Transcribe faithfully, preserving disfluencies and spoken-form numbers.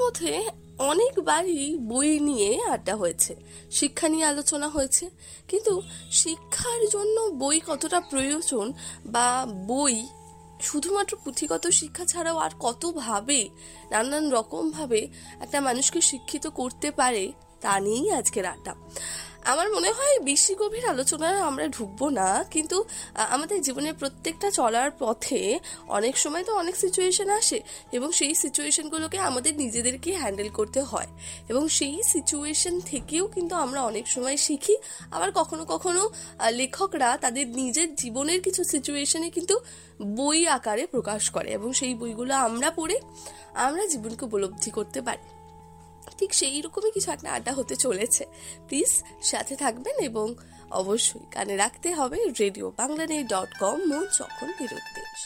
মধ্যে অনেকবারই বই নিয়ে আড্ডা হয়েছে, শিক্ষা নিয়ে আলোচনা হয়েছে, কিন্তু শিক্ষার জন্য বই কতটা প্রয়োজন বা বই শুধুমাত্র পুঁথিগত শিক্ষা ছাড়াও আর কতভাবে নানান রকমভাবে একটা মানুষকে শিক্ষিত করতে পারে তা নিয়েই আজকের আড্ডা। আমার মনে হয় বেশি গভীর আলোচনায় আমরা ঢুকবো না, কিন্তু আমাদের জীবনের প্রত্যেকটা চলার পথে অনেক সময় তো অনেক সিচুয়েশন আসে এবং সেই সিচুয়েশনগুলোকে আমাদের নিজেদেরকে হ্যান্ডেল করতে হয় এবং সেই সিচুয়েশন থেকেও কিন্তু আমরা অনেক সময় শিখি। আবার কখনো কখনো লেখকরা তাদের নিজের জীবনের কিছু সিচুয়েশনে কিন্তু বই আকারে প্রকাশ করে এবং সেই বইগুলো আমরা পড়ে আমরা জীবনকে উপলব্ধি করতে পারি। ঠিক সেই রকমই কিছু একটা আড্ডা হতে চলেছে। প্লিজ সাথে থাকবেন এবং অবশ্যই কানে রাখতে হবে রেডিও বাংলা ডট কম, মন যখন বিরোধ দেশ।